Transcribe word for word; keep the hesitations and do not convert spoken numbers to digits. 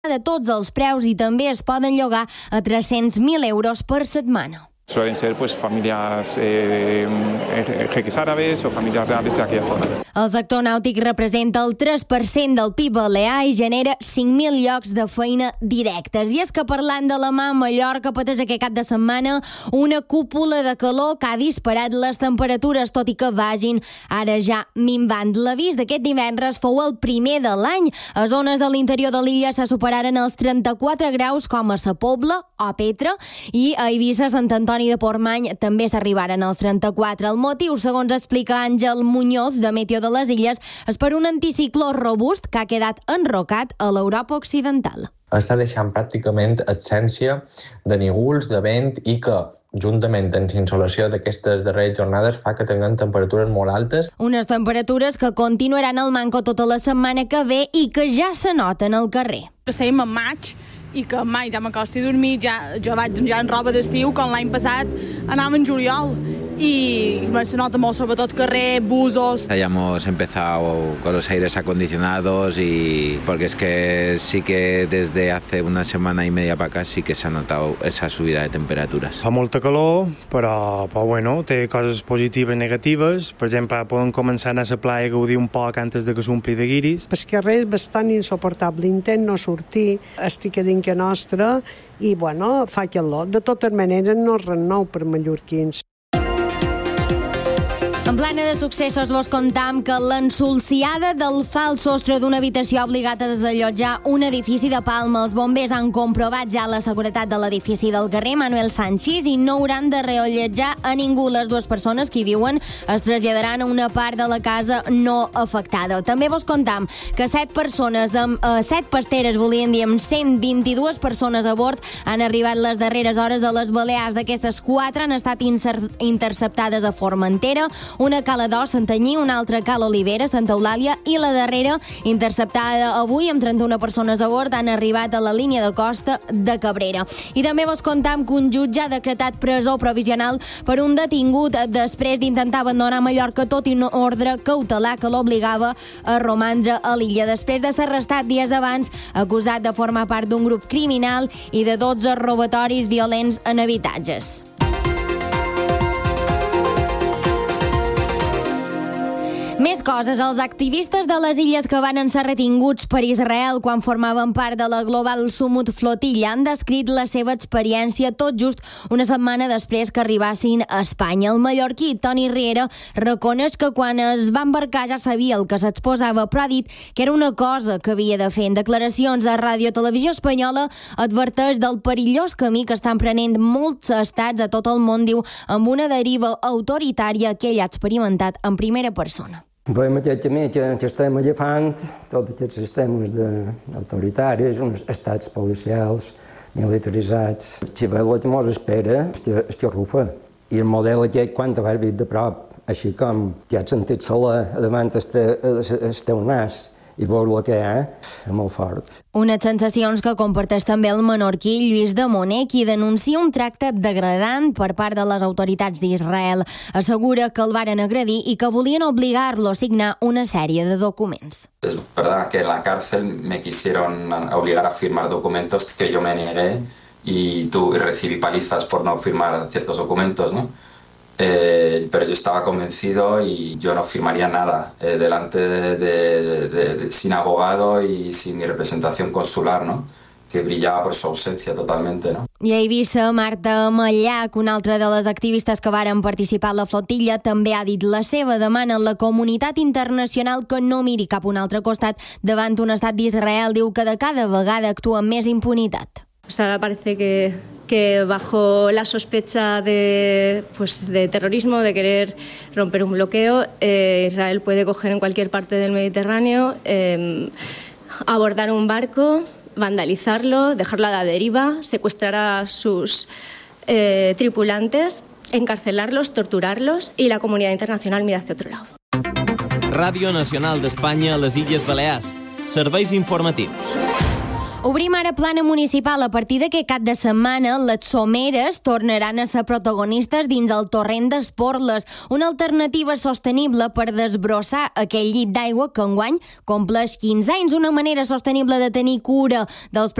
de tots els preus i també es poden llogar a tres-cents mil euros per setmana. Suelen ser pues familias eh, jeques árabes o familias reales de aquella zona. El sector nàutic representa el tres per cent del P I B balear i genera cinc mil llocs de feina directes. I és que parlant de la mà, Mallorca pateix aquest cap de setmana una cúpula de calor que ha disparat les temperatures, tot i que vagin ara ja minvant. L'avís d'aquest divendres fou el primer de l'any. A zones de l'interior de l'illa se superaren els trenta-quatre graus com a Sa Pobla o Petra i a Eivissa, Sant Antoni de Portmany també s'arribaren als trenta-quatre. El motiu, segons explica Àngel Muñoz, de Meteo de les Illes, és per un anticicló robust que ha quedat enrocat a l'Europa Occidental. Està deixant pràcticament absència de nígols, de vent i que, juntament amb l'insolació d'aquestes darreres jornades, fa que tinguem temperatures molt altes. Unes temperatures que continuaran al manco tota la setmana que ve i que ja se noten al carrer. Estem en maig i que mai ja m'acosti a dormir, ja, jo vaig ja en roba d'estiu, com l'any passat anàvem en juliol y se nota molt, sobretot carrer, busos. Hayamos empezado con los aires acondicionados y porque es que sí que desde hace una semana y media para acá sí que se ha notado esa subida de temperaturas. Fa molta calor, però, però bueno, té coses positives i negatives. Per exemple, poden començar a anar a la playa a gaudir un poc antes de que s'ompli de guiris. El carrer és bastant insuportable, intent no sortir, estic a dintre nostra i, bueno, fa calor. De totes maneres, no és res nou per mallorquins. En plana de successos vos contam que l'ensolciada del fals sostre d'una habitació ha obligat a desallotjar un edifici de Palma. Els bombers han comprovat ja la seguretat de l'edifici del carrer Manuel Sanchis i no hauran de reallotjar a ningú. Les dues persones que hi viuen es traslladaran a una part de la casa no afectada. També vos contam que set persones amb eh, set pasteres, volien dir, amb cent vint-i-dues persones a bord, han arribat les darreres hores a les Balears. D'aquestes, quatre han estat interceptades a Formentera, una a Cala d'Os, Santanyí, una altra a Cala Olivera, Santa Eulàlia, i la darrera, interceptada avui amb trenta-una persones a bord, han arribat a la línia de costa de Cabrera. I també vos contam que un jutge ha decretat presó provisional per un detingut després d'intentar abandonar Mallorca tot i un ordre cautelar que l'obligava a romandre a l'illa. Després de ser arrestat dies abans, acusat de formar part d'un grup criminal i de dotze robatoris violents en habitatges. Més coses. Els activistes de les illes que van ser retinguts per Israel quan formaven part de la Global Summit Flotilla han descrit la seva experiència tot just una setmana després que arribassin a Espanya. El mallorquí Toni Riera reconeix que quan es va embarcar ja sabia el que s'exposava, però ha dit que era una cosa que havia de fer. En declaracions a Ràdio Televisió Espanyola adverteix del perillós camí que estan prenent molts estats a tot el món, diu, amb una deriva autoritària que ell ha experimentat en primera persona. Veiem aquest camí que, que estem agafant, tots aquests sistemes de, autoritaris, uns estats policials, militaritzats. Si ve el que ens espera, és que rufa. I el model aquest, quan t'ho has vist de prop, així com que has sentit sola davant el teu nas i veure el que hi ha, és molt fort. Unes sensacions que comparteix també el menorquí Lluís de Moner, qui denuncia un tracte degradant per part de les autoritats d'Israel. Assegura que el varen agredir i que volien obligar-lo a signar una sèrie de documents. Es verdad que en la cárcel me quisieron obligar a firmar documentos que yo me negué y, tu, y recibí palizas por no firmar ciertos documentos, ¿no? Eh, pero yo estaba convencido y yo no firmaría nada eh, delante de, de, de, de, sin abogado y sin mi representación consular, ¿no? Que brillaba por su ausencia totalmente, ¿no? I a Eivissa, Marta Mallac, una altra de les activistes que varen participar a la flotilla, també ha dit la seva. Demana a la comunitat internacional que no miri cap a un altre costat davant un estat d'Israel. Diu que de cada vegada actua amb més impunitat. O sea, parece que, que bajo la sospecha de, pues, de terrorismo, de querer romper un bloqueo, eh, Israel puede coger en cualquier parte del Mediterráneo, eh, abordar un barco, vandalizarlo, dejarlo a la deriva, secuestrar a sus eh, tripulantes, encarcelarlos, torturarlos y la comunidad internacional mira hacia otro lado. Ràdio Nacional d'Espanya a les Illes Balears. Serveis informatius. Obrim ara plana municipal. A partir d'aquest cap de setmana, les someres tornaran a ser protagonistes dins el torrent d'Esporles, una alternativa sostenible per desbrossar aquell llit d'aigua que enguany compleix quinze anys, una manera sostenible de tenir cura dels